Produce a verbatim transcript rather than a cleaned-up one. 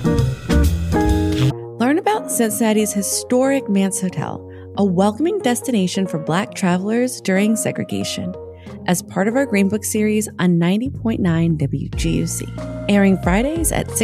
Learn about Cincinnati's historic Mance Hotel, a welcoming destination for Black travelers during segregation, as part of our Green Book series on ninety point nine W G U C, airing Fridays at